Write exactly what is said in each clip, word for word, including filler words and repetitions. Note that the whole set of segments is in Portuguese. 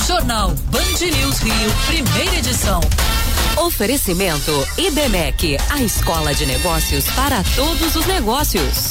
Jornal Band News Rio, primeira edição. Oferecimento Ibmec, a escola de negócios para todos os negócios.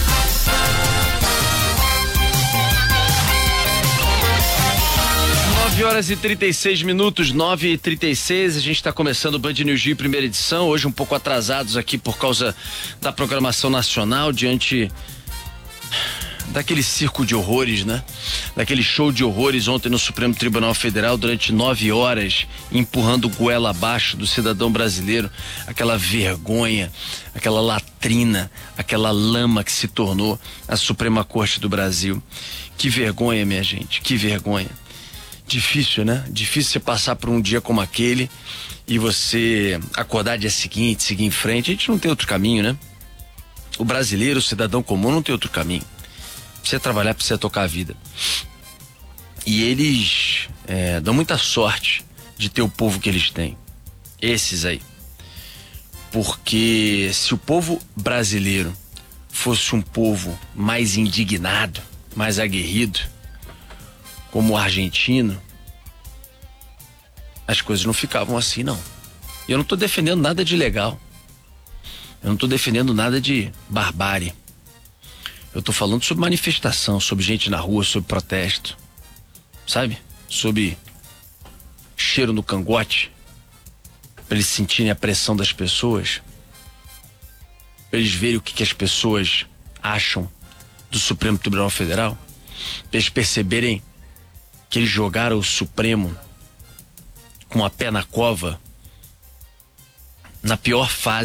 nove horas e trinta e seis minutos, nove e trinta e seis, a gente está começando o Band News Rio, primeira edição, hoje um pouco atrasados aqui por causa da programação nacional, diante daquele circo de horrores, né? Daquele show de horrores ontem no Supremo Tribunal Federal durante nove horas, empurrando goela abaixo do cidadão brasileiro, aquela vergonha, aquela latrina, aquela lama que se tornou a Suprema Corte do Brasil. Que vergonha, minha gente, que vergonha. Difícil, né? Difícil você passar por um dia como aquele e você acordar dia seguinte, seguir em frente. A gente não tem outro caminho, né? O brasileiro, o cidadão comum não tem outro caminho. Precisa trabalhar, precisa tocar a vida. E eles é, dão muita sorte de ter o povo que eles têm. Esses aí. Porque se o povo brasileiro fosse um povo mais indignado, mais aguerrido, como o argentino, as coisas não ficavam assim, não. Eu não estou defendendo nada de ilegal. Eu não estou defendendo nada de barbárie. Eu estou falando sobre manifestação, sobre gente na rua, sobre protesto. Sabe? Sobre cheiro no cangote. Para eles sentirem a pressão das pessoas. Para eles verem o que, que as pessoas acham do Supremo Tribunal Federal. Para eles perceberem que eles jogaram o Supremo com a pé na cova, na pior fase